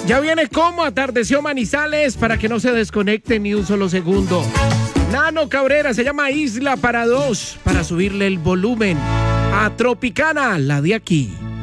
Ya viene como atardeció Manizales para que no se desconecte ni un solo segundo. Nano Cabrera se llama Isla para dos, para subirle el volumen a Tropicana, la de aquí.